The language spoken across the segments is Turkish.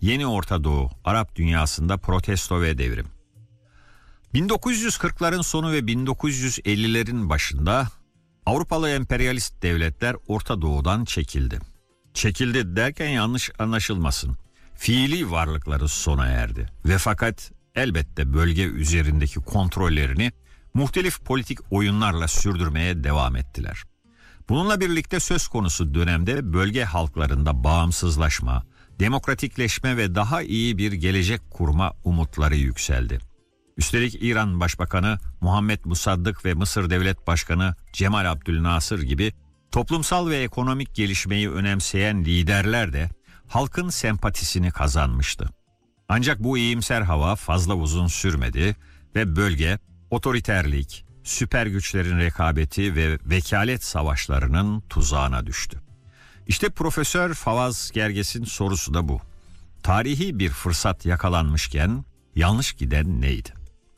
Yeni Orta Doğu, Arap dünyasında protesto ve devrim. 1940'ların sonu ve 1950'lerin başında Avrupalı emperyalist devletler Orta Doğu'dan çekildi. Çekildi derken yanlış anlaşılmasın. Fiili varlıkları sona erdi ve fakat elbette bölge üzerindeki kontrollerini muhtelif politik oyunlarla sürdürmeye devam ettiler. Bununla birlikte söz konusu dönemde bölge halklarında bağımsızlaşma, demokratikleşme ve daha iyi bir gelecek kurma umutları yükseldi. Üstelik İran Başbakanı Muhammed Musaddık ve Mısır Devlet Başkanı Cemal Abdülnasır gibi toplumsal ve ekonomik gelişmeyi önemseyen liderler de halkın sempatisini kazanmıştı. Ancak bu iyimser hava fazla uzun sürmedi ve bölge otoriterlik, süper güçlerin rekabeti ve vekalet savaşlarının tuzağına düştü. İşte Profesör Fawaz Gerges'in sorusu da bu. Tarihi bir fırsat yakalanmışken yanlış giden neydi?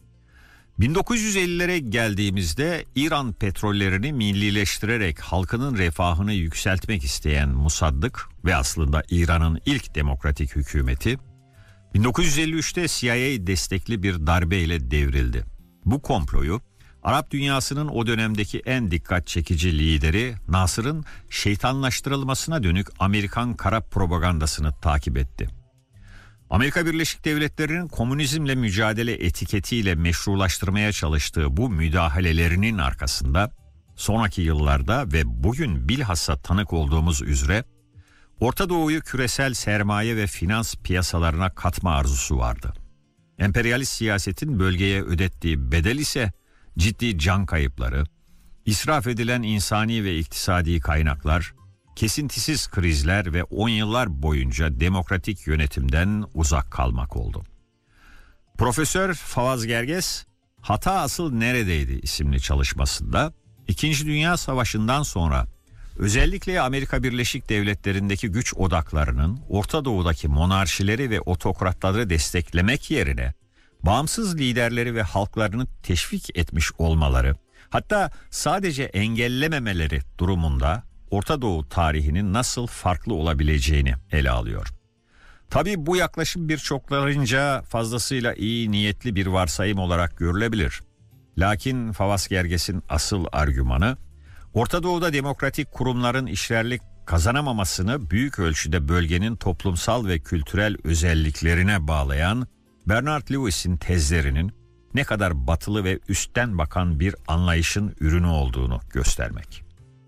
1950'lere geldiğimizde İran petrollerini millileştirerek halkının refahını yükseltmek isteyen Musaddık ve aslında İran'ın ilk demokratik hükümeti 1953'te CIA destekli bir darbeyle devrildi. Bu komployu Arap dünyasının o dönemdeki en dikkat çekici lideri Nasır'ın şeytanlaştırılmasına dönük Amerikan kara propagandasını takip etti. Amerika Birleşik Devletleri'nin komünizmle mücadele etiketiyle meşrulaştırmaya çalıştığı bu müdahalelerinin arkasında sonraki yıllarda ve bugün bilhassa tanık olduğumuz üzere Orta Doğu'yu küresel sermaye ve finans piyasalarına katma arzusu vardı. Emperyalist siyasetin bölgeye ödettiği bedel ise ciddi can kayıpları, israf edilen insani ve iktisadi kaynaklar, kesintisiz krizler ve 10 yıllar boyunca demokratik yönetimden uzak kalmak oldu. Profesör Fawaz Gerges, "Hata Asıl Neredeydi?" isimli çalışmasında, İkinci Dünya Savaşı'ndan sonra özellikle Amerika Birleşik Devletleri'ndeki güç odaklarının Orta Doğu'daki monarşileri ve otokratları desteklemek yerine bağımsız liderleri ve halklarını teşvik etmiş olmaları, hatta sadece engellememeleri durumunda Orta Doğu tarihinin nasıl farklı olabileceğini ele alıyor. Tabii bu yaklaşım birçoklarınca fazlasıyla iyi niyetli bir varsayım olarak görülebilir. Lakin Fawaz Gerges'in asıl argümanı, Orta Doğu'da demokratik kurumların işlerlik kazanamamasını büyük ölçüde bölgenin toplumsal ve kültürel özelliklerine bağlayan Bernard Lewis'in tezlerinin ne kadar batılı ve üstten bakan bir anlayışın ürünü olduğunu göstermek.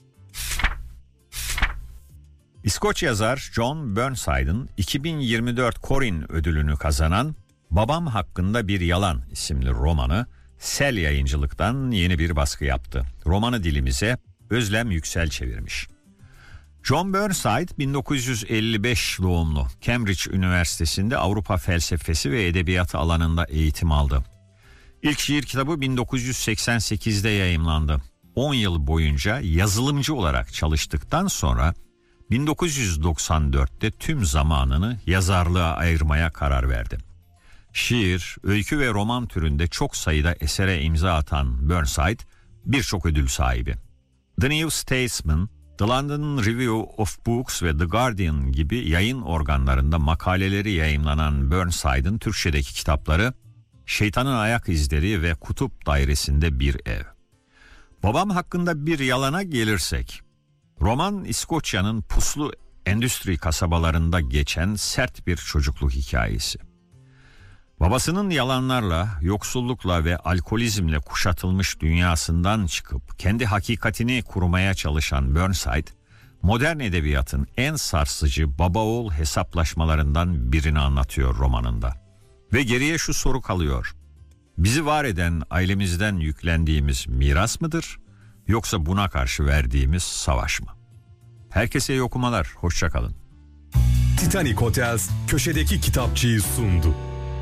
İskoç yazar John Burnside'ın 2024 Corin ödülünü kazanan Babam Hakkında Bir Yalan isimli romanı Sel Yayıncılık'tan yeni bir baskı yaptı. Romanı dilimize Özlem Yüksel çevirmiş. John Burnside 1955 doğumlu. Cambridge Üniversitesi'nde Avrupa felsefesi ve edebiyatı alanında eğitim aldı. İlk şiir kitabı 1988'de yayımlandı. 10 yıl boyunca yazılımcı olarak çalıştıktan sonra 1994'te tüm zamanını yazarlığa ayırmaya karar verdi. Şiir, öykü ve roman türünde çok sayıda esere imza atan Burnside birçok ödül sahibi. The New Statesman, The London Review of Books ve The Guardian gibi yayın organlarında makaleleri yayımlanan Burnside'ın Türkçedeki kitapları Şeytanın Ayak İzleri ve Kutup Dairesi'nde Bir Ev. Babam Hakkında Bir Yalana gelirsek, roman İskoçya'nın puslu endüstri kasabalarında geçen sert bir çocukluk hikayesi. Babasının yalanlarla, yoksullukla ve alkolizmle kuşatılmış dünyasından çıkıp kendi hakikatini kurmaya çalışan Burnside, modern edebiyatın en sarsıcı baba-oğul hesaplaşmalarından birini anlatıyor romanında. Ve geriye şu soru kalıyor: bizi var eden ailemizden yüklendiğimiz miras mıdır, yoksa buna karşı verdiğimiz savaş mı? Herkese iyi okumalar, hoşça kalın. Titanic Hotels köşedeki kitapçıyı sundu.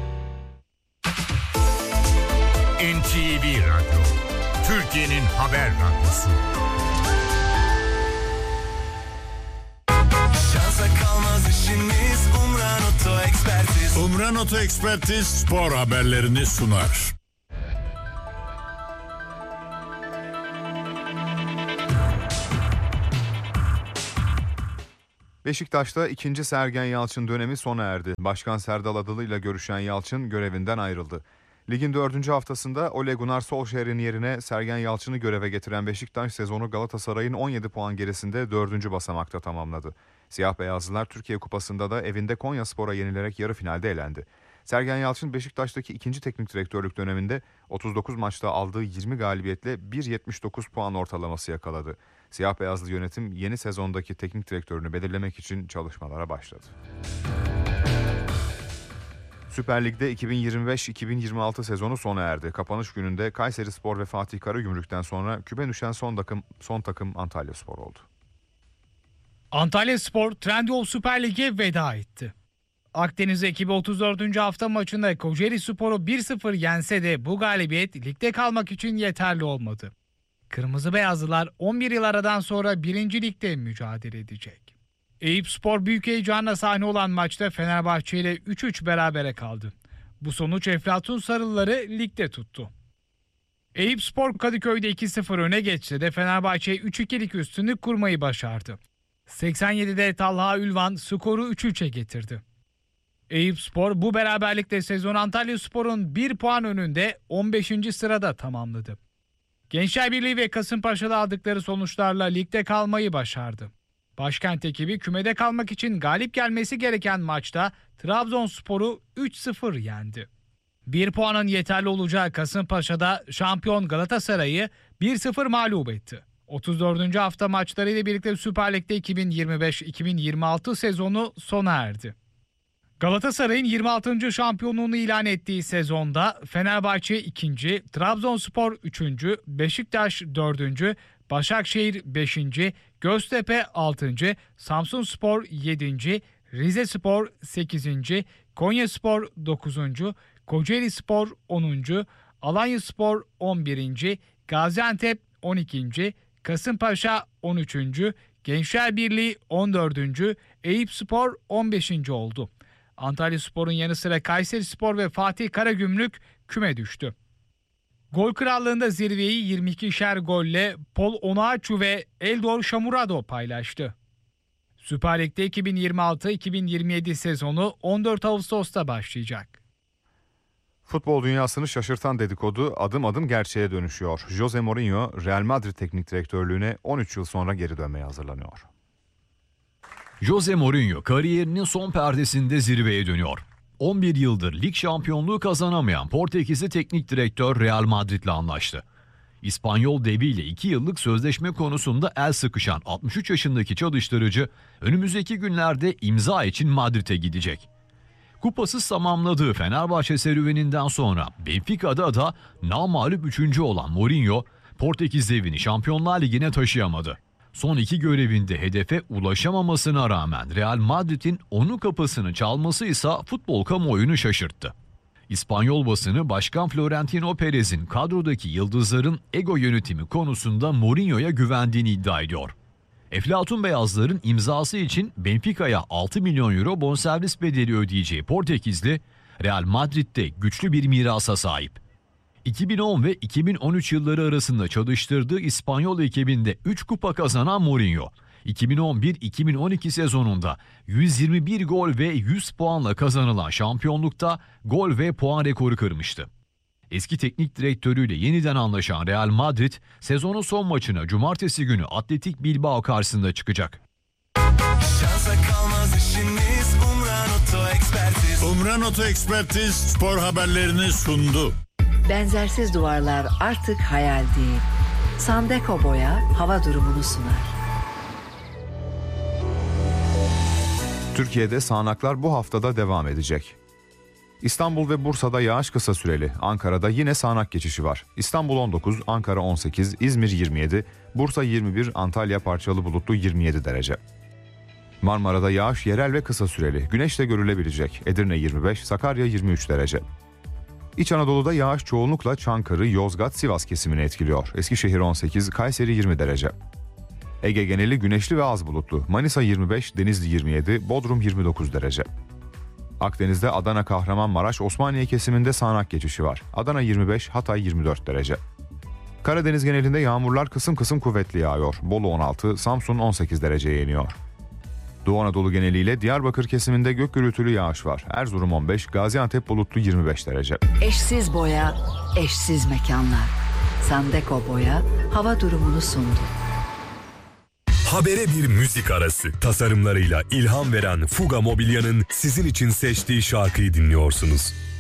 NTV Radyo, Türkiye'nin haber radyosu. Şansa kalmaz işimiz, Umran Oto Ekspertiz. Umran Oto Ekspertiz spor haberlerini sunar. Beşiktaş'ta 2. Sergen Yalçın dönemi sona erdi. Başkan Serdal Adalı ile görüşen Yalçın görevinden ayrıldı. Ligin 4. haftasında Ole Gunnar Solskjaer'in yerine Sergen Yalçın'ı göreve getiren Beşiktaş sezonu Galatasaray'ın 17 puan gerisinde 4. basamakta tamamladı. Siyah beyazlılar Türkiye Kupası'nda da evinde Konyaspor'a yenilerek yarı finalde elendi. Sergen Yalçın Beşiktaş'taki 2. teknik direktörlük döneminde 39 maçta aldığı 20 galibiyetle 1.79 puan ortalaması yakaladı. Siyah beyazlı yönetim yeni sezondaki teknik direktörünü belirlemek için çalışmalara başladı. Süper Lig'de 2025-2026 sezonu sona erdi. Kapanış gününde Kayserispor ve Fatih Karagümrük'ten sonra küme düşen son takım Antalyaspor oldu. Antalyaspor Trendyol Süper Lig'e veda etti. Akdeniz ekibi 34. hafta maçında Kocaelispor'u 1-0 yense de bu galibiyet ligde kalmak için yeterli olmadı. Kırmızı Beyazlılar 11 yıl aradan sonra 1. Lig'de mücadele edecek. Eyüpspor büyük heyecanla sahne olan maçta Fenerbahçe ile 3-3 berabere kaldı. Bu sonuç Eflatun Sarıları ligde tuttu. Eyüpspor Kadıköy'de 2-0 öne geçse de Fenerbahçe 3-2'lik üstünlük kurmayı başardı. 87'de Talha Ülvan skoru 3-3'e getirdi. Eyüpspor bu beraberlikle sezon Antalyaspor'un 1 puan önünde 15. sırada tamamladı. Gençler Birliği ve Kasımpaşa'da aldıkları sonuçlarla ligde kalmayı başardı. Başkent ekibi kümede kalmak için galip gelmesi gereken maçta Trabzonspor'u 3-0 yendi. 1 puanın yeterli olacağı Kasımpaşa'da şampiyon Galatasaray'ı 1-0 mağlup etti. 34. hafta maçlarıyla birlikte Süper Lig'de 2025-2026 sezonu sona erdi. Galatasaray'ın 26. şampiyonluğunu ilan ettiği sezonda Fenerbahçe 2. Trabzonspor 3. Beşiktaş 4. Başakşehir 5. Göztepe 6. Samsunspor 7. Rizespor 8. Konyaspor 9. Kocaelispor 10. Alanyaspor 11. Gaziantep 12. Kasımpaşa 13. Gençler Birliği 14. Eyüpspor 15. oldu. Antalyaspor'un yanı sıra Kayserispor ve Fatih Karagümrük küme düştü. Gol krallığında zirveyi 22'şer golle Paul Onuachu ve Eldor Şamurado paylaştı. Süper Lig'de 2026-2027 sezonu 14 Ağustos'ta başlayacak. Futbol dünyasını şaşırtan dedikodu adım adım gerçeğe dönüşüyor. Jose Mourinho, Real Madrid teknik direktörlüğüne 13 yıl sonra geri dönmeye hazırlanıyor. Jose Mourinho kariyerinin son perdesinde zirveye dönüyor. 11 yıldır lig şampiyonluğu kazanamayan Portekizli teknik direktör Real Madrid'le anlaştı. İspanyol deviyle 2 yıllık sözleşme konusunda el sıkışan 63 yaşındaki çalıştırıcı önümüzdeki günlerde imza için Madrid'e gidecek. Kupasız tamamladığı Fenerbahçe serüveninden sonra Benfica'da da namağlup 3. olan Mourinho, Portekiz devini Şampiyonlar Ligi'ne taşıyamadı. Son 2 görevinde hedefe ulaşamamasına rağmen Real Madrid'in onun kapısını çalması ise futbol kamuoyunu şaşırttı. İspanyol basını Başkan Florentino Perez'in kadrodaki yıldızların ego yönetimi konusunda Mourinho'ya güvendiğini iddia ediyor. Eflatun Beyazların imzası için Benfica'ya 6 milyon euro bonservis bedeli ödeyeceği Portekizli, Real Madrid'de güçlü bir mirasa sahip. 2010 ve 2013 yılları arasında çalıştırdığı İspanyol ekibinde 3 kupa kazanan Mourinho, 2011-2012 sezonunda 121 gol ve 100 puanla kazanılan şampiyonlukta gol ve puan rekoru kırmıştı. Eski teknik direktörüyle yeniden anlaşan Real Madrid, sezonun son maçına cumartesi günü Atletik Bilbao karşısında çıkacak. Şansa kalmaz işiniz, Umran Oto Ekspertiz. Umran Oto Ekspertiz spor haberlerini sundu. Benzersiz duvarlar artık hayal değil. Sandeko Boya hava durumunu sunar. Türkiye'de sağanaklar bu haftada devam edecek. İstanbul ve Bursa'da yağış kısa süreli. Ankara'da yine sağanak geçişi var. İstanbul 19, Ankara 18, İzmir 27, Bursa 21, Antalya parçalı bulutlu 27 derece. Marmara'da yağış yerel ve kısa süreli. Güneş de görülebilecek. Edirne 25, Sakarya 23 derece. İç Anadolu'da yağış çoğunlukla Çankırı, Yozgat, Sivas kesimini etkiliyor. Eskişehir 18, Kayseri 20 derece. Ege geneli güneşli ve az bulutlu. Manisa 25, Denizli 27, Bodrum 29 derece. Akdeniz'de Adana, Kahramanmaraş, Osmaniye kesiminde sağanak geçişi var. Adana 25, Hatay 24 derece. Karadeniz genelinde yağmurlar kısım kısım kuvvetli yağıyor. Bolu 16, Samsun 18 dereceye iniyor. Doğu Anadolu geneliyle Diyarbakır kesiminde gök gürültülü yağış var. Erzurum 15, Gaziantep bulutlu 25 derece. Eşsiz boya, eşsiz mekanlar. Sandeko Boya hava durumunu sundu. Habere bir müzik arası. Tasarımlarıyla ilham veren Fuga Mobilya'nın sizin için seçtiği şarkıyı dinliyorsunuz.